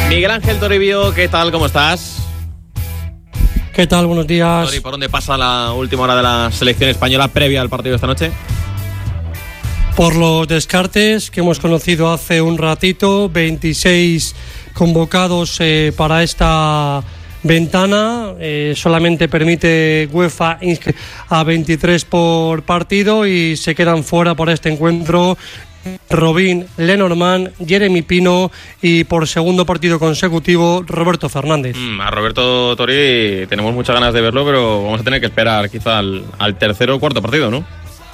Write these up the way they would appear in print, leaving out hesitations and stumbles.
Miguel Ángel Toribio, ¿qué tal? ¿Cómo estás? ¿Qué tal? Buenos días. Tori, ¿por dónde pasa la última hora de la selección española previa al partido de esta noche? Por los descartes que hemos conocido hace un ratito, 26 convocados para esta ventana, solamente permite UEFA a 23 por partido y se quedan fuera por este encuentro Robin, Lenormand, Jeremy Pino y por segundo partido consecutivo Roberto Fernández. A Roberto, Tori, tenemos muchas ganas de verlo, pero vamos a tener que esperar quizá al tercer o cuarto partido, ¿no?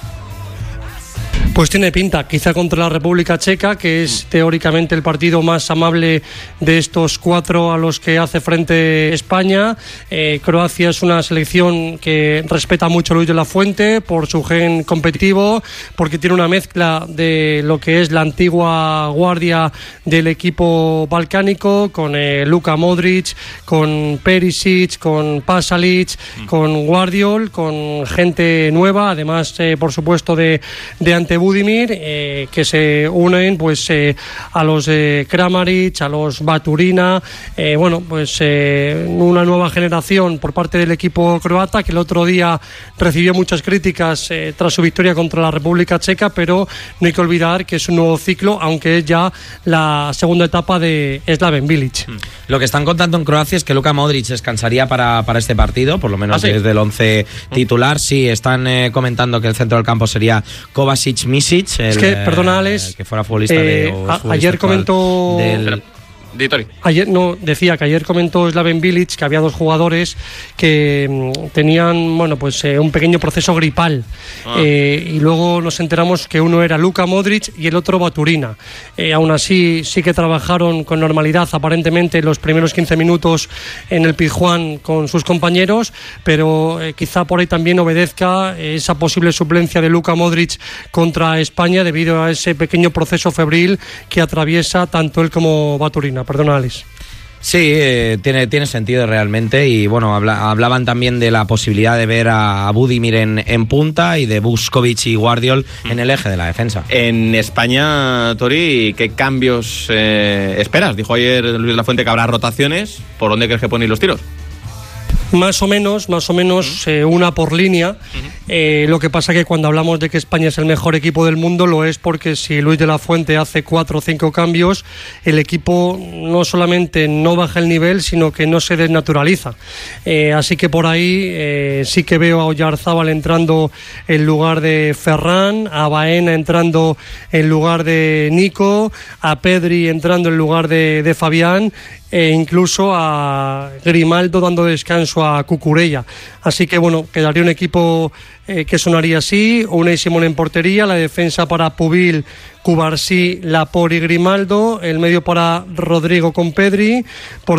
Pues tiene pinta, quizá contra la República Checa, que es teóricamente el partido más amable de estos cuatro a los que hace frente España. Croacia es una selección que respeta mucho a Luis de la Fuente por su gen competitivo, porque tiene una mezcla de lo que es la antigua guardia del equipo balcánico, con Luka Modric, con Perisic, con Pasalic, con Guardiol, con gente nueva, además por supuesto de ante Budimir, que se unen pues a los Kramaric, a los Baturina, una nueva generación por parte del equipo croata, que el otro día recibió muchas críticas tras su victoria contra la República Checa, pero no hay que olvidar que es un nuevo ciclo, aunque es ya la segunda etapa de Slaven Bilic. Lo que están contando en Croacia es que Luka Modric descansaría para este partido, por lo menos desde el 11 titular. Sí, están comentando que el centro del campo sería Kovacic-Misic, perdona, Alex, que fuera futbolista ayer comentó Ayer comentó Slaven Bilic que había dos jugadores que tenían un pequeño proceso gripal y luego nos enteramos que uno era Luka Modric y el otro Baturina. Aún así sí que trabajaron con normalidad aparentemente los primeros 15 minutos en el Pizjuán con sus compañeros, pero quizá por ahí también obedezca esa posible suplencia de Luka Modric contra España debido a ese pequeño proceso febril que atraviesa tanto él como Baturina. Perdona, Alice. Sí, tiene sentido realmente y bueno, hablaban también de la posibilidad de ver a Budimir en punta y de Vuskovic y Guardiol en el eje de la defensa. En España, Tori, ¿qué cambios esperas? Dijo ayer Luis de la Fuente que habrá rotaciones. ¿Por dónde crees que ponen los tiros? Más o menos una por línea. Lo que pasa que cuando hablamos de que España es el mejor equipo del mundo, lo es porque si Luis de la Fuente hace 4 o 5 cambios, el equipo no solamente no baja el nivel, sino que no se desnaturaliza. Así que por ahí sí que veo a Oyarzábal entrando en lugar de Ferran, a Baena entrando en lugar de Nico, a Pedri entrando en lugar de Fabián, e incluso a Grimaldo dando descanso a Cucurella. Así que quedaría un equipo que sonaría así: Unai Simón en portería, la defensa para Pubil, Cubarsí, Laporte y Grimaldo, el medio para Rodrigo con Pedri, por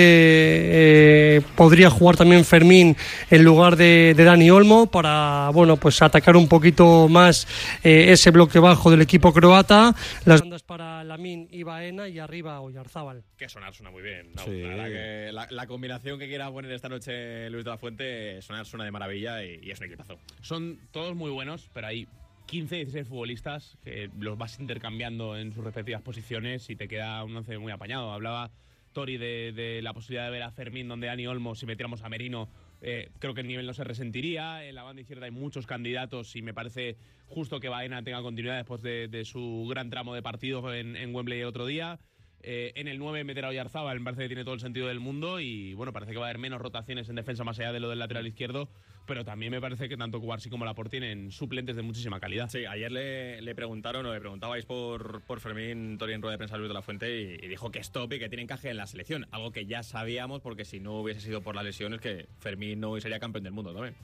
delante podría jugar también Fermín en lugar de Dani Olmo para atacar un poquito más ese bloque bajo del equipo croata, las bandas para Lamine y Baena y arriba Oyarzábal. Que suena muy bien, ¿no? Sí. La verdad que la combinación que quiera poner esta noche Luis de la Fuente suena de maravilla y es un equipazo. Son todos muy buenos, pero hay 15, 16 futbolistas que los vas intercambiando en sus respectivas posiciones y te queda un once muy apañado. Hablaba Tori de la posibilidad de ver a Fermín donde Dani Olmo, si metiéramos a Merino, creo que el nivel no se resentiría. En la banda izquierda hay muchos candidatos y me parece justo que Baena tenga continuidad después de su gran tramo de partido en Wembley el otro día. En el 9 meter a Oyarzábal me parece que tiene todo el sentido del mundo y parece que va a haber menos rotaciones en defensa más allá de lo del lateral izquierdo, pero también me parece que tanto Cubarsí como Laporte tienen suplentes de muchísima calidad. Sí, ayer le preguntabais por Fermín, Tori, en rueda de prensa Luis de la Fuente y dijo que es top y que tiene encaje en la selección, algo que ya sabíamos porque si no hubiese sido por las lesiones que Fermín no sería campeón del mundo también.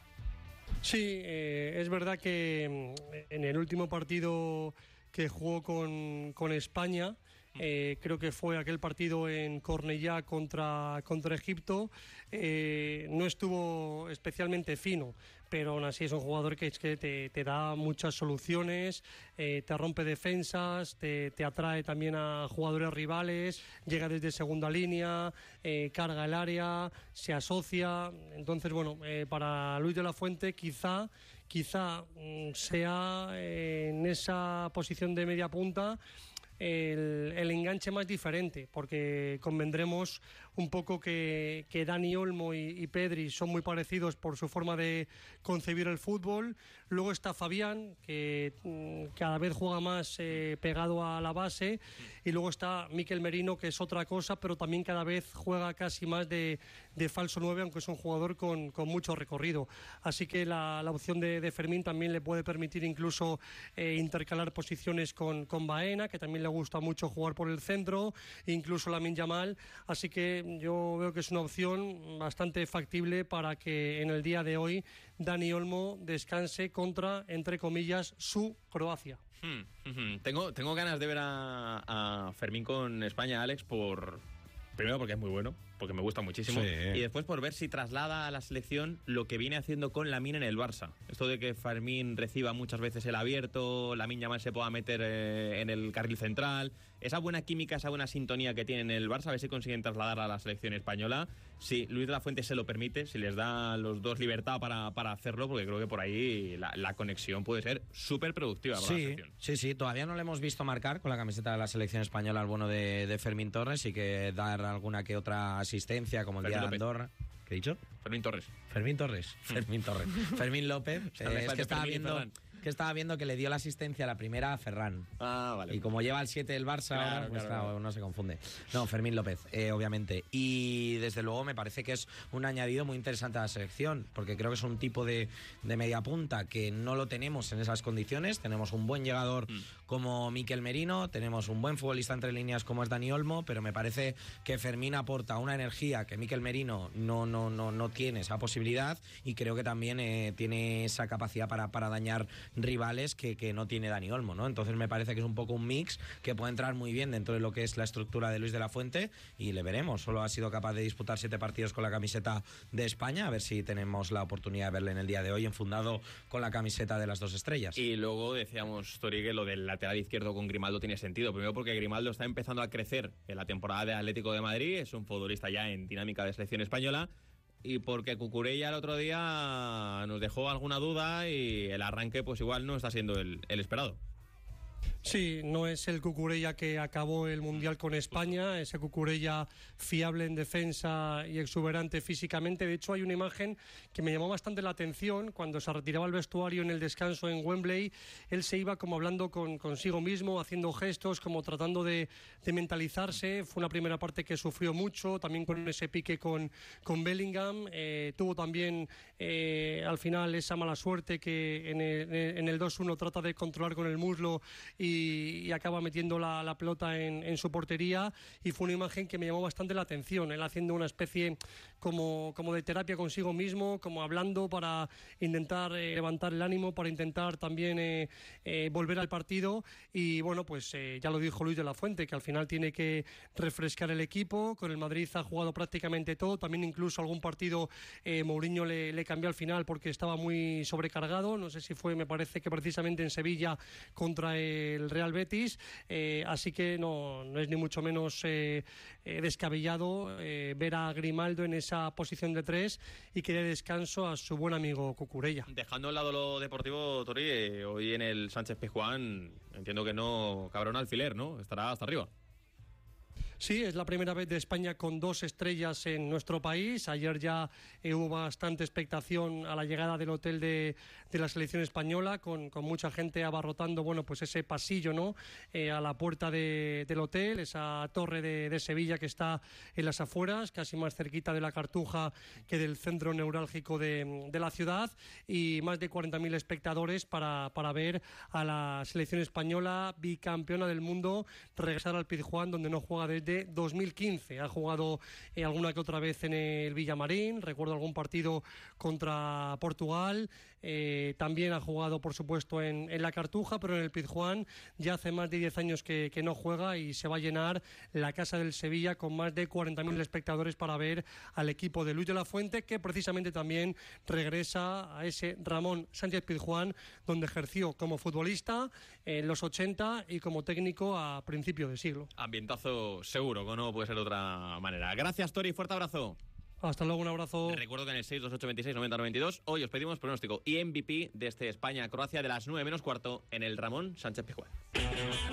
Sí, es verdad que en el último partido que jugó con España, creo que fue aquel partido en Cornellá contra Egipto, no estuvo especialmente fino, pero aún así es un jugador que te da muchas soluciones, te rompe defensas, te atrae también a jugadores rivales, llega desde segunda línea, carga el área, se asocia. Entonces para Luis de la Fuente quizá sea en esa posición de media punta el enganche más diferente, porque convendremos un poco que Dani Olmo y Pedri son muy parecidos por su forma de concebir el fútbol. Luego está Fabián, que cada vez juega más pegado a la base, y luego está Mikel Merino, que es otra cosa, pero también cada vez juega casi más de falso 9, aunque es un jugador con mucho recorrido. Así que la opción de Fermín también le puede permitir incluso intercalar posiciones con Baena, que también le gusta mucho jugar por el centro, incluso Lamine Yamal. Así que yo veo que es una opción bastante factible para que en el día de hoy Dani Olmo descanse contra, entre comillas, su Croacia. Tengo ganas de ver a Fermín con España, Alex, primero porque es muy bueno, porque me gusta muchísimo, sí. Y después por ver si traslada a la selección lo que viene haciendo con Lamine en el Barça. Esto de que Fermín reciba muchas veces el abierto, Lamine Yamal se pueda meter en el carril central, esa buena química, esa buena sintonía que tiene en el Barça, a ver si consiguen trasladarla a la selección española. Si Luis de la Fuente se lo permite, si les da a los dos libertad para hacerlo, porque creo que por ahí la conexión puede ser súper productiva para la selección. Sí, todavía no le hemos visto marcar con la camiseta de la selección española al bueno de Fermín Torres, y que dar alguna que otra asistencia como el día de Andorra. ¿Qué he dicho? Fermín Torres. Fermín López. Es que estaba viendo que le dio la asistencia a la primera a Ferran. Ah, vale. Y como lleva el 7 del Barça, claro, pues claro. No se confunde. No, Fermín López, obviamente. Y desde luego me parece que es un añadido muy interesante a la selección, porque creo que es un tipo de media punta que no lo tenemos en esas condiciones. Tenemos un buen llegador como Mikel Merino, tenemos un buen futbolista entre líneas como es Dani Olmo, pero me parece que Fermín aporta una energía que Mikel Merino no tiene esa posibilidad, y creo que también tiene esa capacidad para dañar rivales que no tiene Dani Olmo, ¿no? Entonces me parece que es un poco un mix que puede entrar muy bien dentro de lo que es la estructura de Luis de la Fuente, y le veremos. Solo ha sido capaz de disputar 7 partidos con la camiseta de España, a ver si tenemos la oportunidad de verle en el día de hoy enfundado con la camiseta de las 2 estrellas. Y luego decíamos, Tori, que lo del lateral izquierdo con Grimaldo tiene sentido. Primero porque Grimaldo está empezando a crecer en la temporada de Atlético de Madrid, es un futbolista ya en dinámica de selección española, y porque Cucurella el otro día nos dejó alguna duda y el arranque pues igual no está siendo el esperado. Sí, no es el Cucurella que acabó el Mundial con España, ese Cucurella fiable en defensa y exuberante físicamente. De hecho, hay una imagen que me llamó bastante la atención. Cuando se retiraba al vestuario en el descanso en Wembley, él se iba como hablando consigo mismo, haciendo gestos, como tratando de mentalizarse. Fue una primera parte que sufrió mucho, también con ese pique con Bellingham. Tuvo también al final esa mala suerte que en el 2-1 trata de controlar con el muslo y acaba metiendo la pelota en su portería, y fue una imagen que me llamó bastante la atención, él haciendo una especie como de terapia consigo mismo, como hablando para intentar levantar el ánimo, para intentar también volver al partido. Y bueno, pues ya lo dijo Luis de la Fuente, que al final tiene que refrescar el equipo. Con el Madrid ha jugado prácticamente todo, también incluso algún partido Mourinho le cambió al final porque estaba muy sobrecargado, no sé si fue, me parece que precisamente en Sevilla contra el Real Betis, así que no es ni mucho menos descabellado ver a Grimaldo en esa posición de 3 y que dé descanso a su buen amigo Cucurella. Dejando al lado lo deportivo, Tori, hoy en el Sánchez Pizjuán entiendo que no cabrá un alfiler, ¿no? Estará hasta arriba. Sí, es la primera vez de España con 2 estrellas en nuestro país. Ayer ya hubo bastante expectación a la llegada del hotel de la selección española, con mucha gente abarrotando, bueno, pues ese pasillo, ¿no? A la puerta del hotel, esa torre de Sevilla que está en las afueras, casi más cerquita de la Cartuja que del centro neurálgico de la ciudad, y más de 40.000 espectadores para ver a la selección española, bicampeona del mundo, regresar al Pizjuán, donde no juega desde 2015. Ha jugado alguna que otra vez en el Villamarín, recuerdo algún partido contra Portugal, también ha jugado por supuesto en la Cartuja, pero en el Pizjuán ya hace más de 10 años que no juega, y se va a llenar la casa del Sevilla con más de 40.000 espectadores para ver al equipo de Luis de la Fuente, que precisamente también regresa a ese Ramón Sánchez Pizjuán donde ejerció como futbolista en los 80 y como técnico a principio de siglo. Ambientazo seguro, no puede ser de otra manera. Gracias, Tori, fuerte abrazo. Hasta luego, un abrazo. Recuerdo que en el 628269092 hoy os pedimos pronóstico y MVP de este España-Croacia de las 9 menos cuarto en el Ramón Sánchez Pizjuán.